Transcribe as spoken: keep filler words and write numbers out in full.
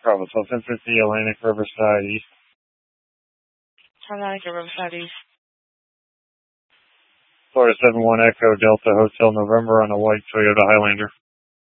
Bravo, so ten fifty Atlantic Riverside East. Atlantic Riverside East. Florida seven one Echo Delta Hotel November on a white Toyota Highlander.